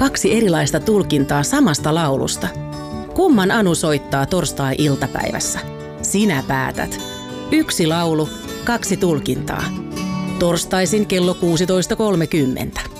2 erilaista tulkintaa samasta laulusta. Kumman Anu soittaa torstai-iltapäivässä? Sinä päätät. 1 laulu, 2 tulkintaa. Torstaisin kello 16.30.